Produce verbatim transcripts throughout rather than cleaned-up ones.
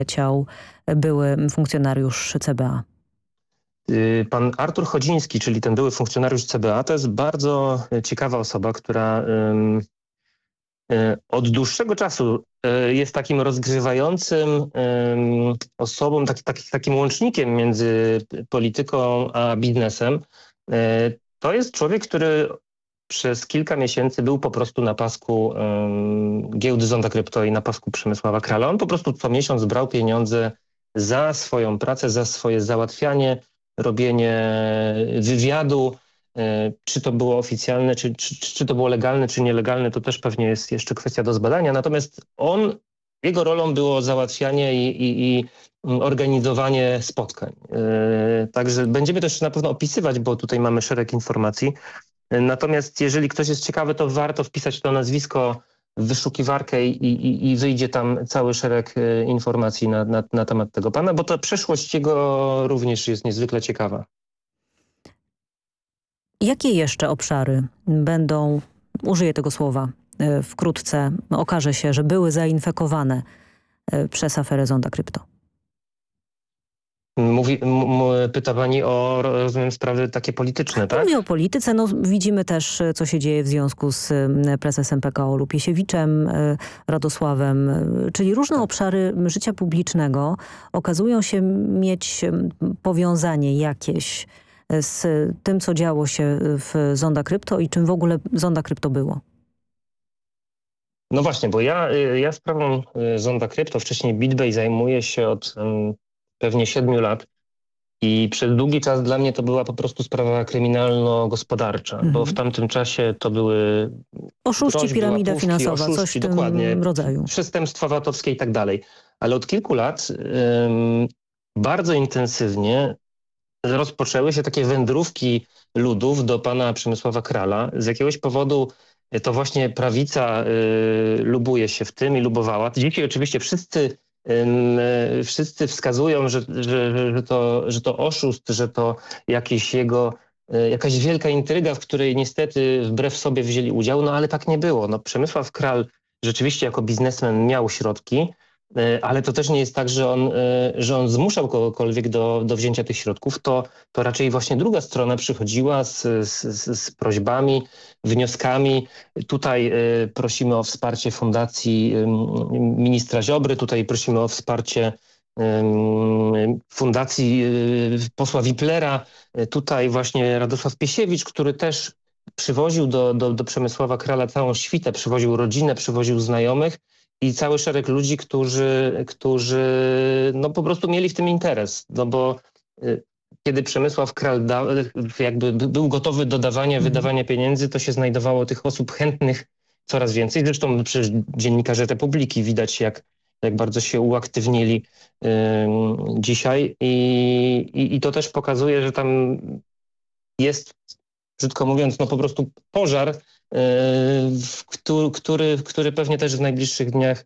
ciał były funkcjonariusz C B A? Pan Artur Chodziński, czyli ten były funkcjonariusz C B A, to jest bardzo ciekawa osoba, która um, od dłuższego czasu jest takim rozgrywającym um, osobą, taki, taki, takim łącznikiem między polityką a biznesem. To jest człowiek, który przez kilka miesięcy był po prostu na pasku um, giełdy Zonda Krypto i na pasku Przemysława Krala. On po prostu co miesiąc brał pieniądze za swoją pracę, za swoje załatwianie, robienie wywiadu, czy to było oficjalne, czy, czy, czy to było legalne, czy nielegalne, to też pewnie jest jeszcze kwestia do zbadania. Natomiast on, jego rolą było załatwianie i, i, i organizowanie spotkań. Także będziemy to jeszcze na pewno opisywać, bo tutaj mamy szereg informacji. Natomiast jeżeli ktoś jest ciekawy, to warto wpisać to nazwisko w wyszukiwarkę i, i, i wyjdzie tam cały szereg informacji na, na, na temat tego pana, bo ta przeszłość jego również jest niezwykle ciekawa. Jakie jeszcze obszary będą, użyję tego słowa, wkrótce okaże się, że były zainfekowane przez aferę Zonda Krypto? Mówi, m, pyta pani o, rozumiem, sprawy takie polityczne, tak? Mówię o polityce. No, widzimy też, co się dzieje w związku z prezesem P K O Lupieśiewiczem, Radosławem, czyli różne obszary życia publicznego okazują się mieć powiązanie jakieś z tym, co działo się w Zonda Krypto i czym w ogóle Zonda Krypto było. No właśnie, bo ja, ja sprawą Zonda Krypto, wcześniej BitBay, zajmuję się od um, pewnie siedmiu lat i przez długi czas dla mnie to była po prostu sprawa kryminalno-gospodarcza, mhm. bo w tamtym czasie to były oszuści, groźby, piramida łapówki, finansowa, oszuści, coś w tym dokładnie, rodzaju. Przestępstwa VAT-owskie i tak dalej. Ale od kilku lat um, bardzo intensywnie rozpoczęły się takie wędrówki ludów do pana Przemysława Krala. Z jakiegoś powodu to właśnie prawica y, lubuje się w tym i lubowała. Dzisiaj oczywiście wszyscy, y, wszyscy wskazują, że, że, że, to, że to oszust, że to jakieś jego, y, jakaś wielka intryga, w której niestety wbrew sobie wzięli udział, no ale tak nie było. No, Przemysław Kral rzeczywiście jako biznesmen miał środki, ale to też nie jest tak, że on, że on zmuszał kogokolwiek do, do wzięcia tych środków. To, to raczej właśnie druga strona przychodziła z, z, z prośbami, wnioskami. Tutaj prosimy o wsparcie fundacji ministra Ziobry, tutaj prosimy o wsparcie fundacji posła Wiplera. Tutaj właśnie Radosław Piesiewicz, który też przywoził do, do, do Przemysława Krala całą świtę, przywoził rodzinę, przywoził znajomych. I cały szereg ludzi, którzy, którzy no po prostu mieli w tym interes. No bo y, kiedy Przemysław Kral da, jakby był gotowy do dawania, mm. wydawania pieniędzy, to się znajdowało tych osób chętnych coraz więcej. Zresztą przecież dziennikarze Republiki widać, jak, jak bardzo się uaktywnili y, dzisiaj. I, i, I to też pokazuje, że tam jest, brzydko mówiąc, no po prostu pożar, Który, który, który pewnie też w najbliższych dniach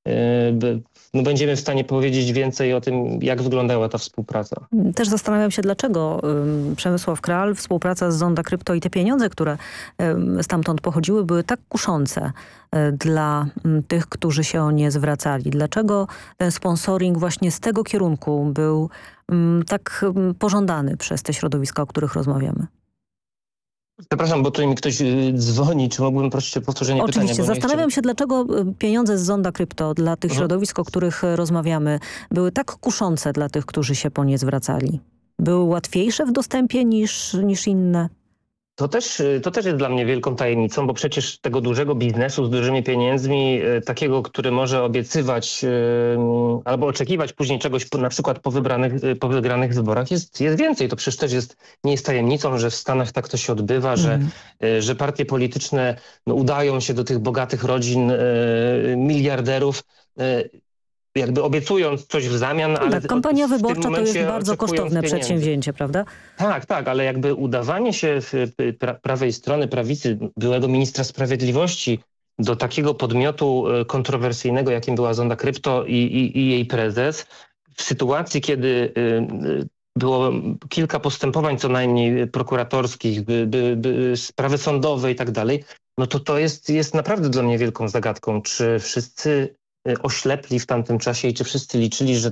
no będziemy w stanie powiedzieć więcej o tym, jak wyglądała ta współpraca. Też zastanawiam się, dlaczego um, Przemysław Kral, współpraca z Zonda Krypto i te pieniądze, które um, stamtąd pochodziły, były tak kuszące um, dla um, tych, którzy się o nie zwracali. Dlaczego ten sponsoring właśnie z tego kierunku był um, tak um, pożądany przez te środowiska, o których rozmawiamy? Przepraszam, bo tutaj mi ktoś dzwoni. Czy mógłbym prosić o powtórzenie Oczywiście. pytania? Oczywiście. Zastanawiam się, dlaczego pieniądze z Zonda Krypto dla tych środowisk, o których rozmawiamy, były tak kuszące dla tych, którzy się po nie zwracali. Były łatwiejsze w dostępie niż, niż inne? To też, to też jest dla mnie wielką tajemnicą, bo przecież tego dużego biznesu z dużymi pieniędzmi, takiego, który może obiecywać albo oczekiwać później czegoś, na przykład po, wybranych, po wygranych wyborach, jest, jest więcej. To przecież też jest, nie jest tajemnicą, że w Stanach tak to się odbywa, mm. że, że partie polityczne no, udają się do tych bogatych rodzin miliarderów, jakby obiecując coś w zamian. Ale tak, kampania wyborcza to jest bardzo kosztowne przedsięwzięcie, prawda? Tak, tak, ale jakby udawanie się pra prawej strony, prawicy, byłego ministra sprawiedliwości do takiego podmiotu kontrowersyjnego, jakim była Zonda Krypto i, i, i jej prezes, w sytuacji, kiedy było kilka postępowań co najmniej prokuratorskich, by, by, by sprawy sądowe i tak dalej, no to to jest, jest naprawdę dla mnie wielką zagadką, czy wszyscy y, oślepli w tamtym czasie i czy wszyscy liczyli, że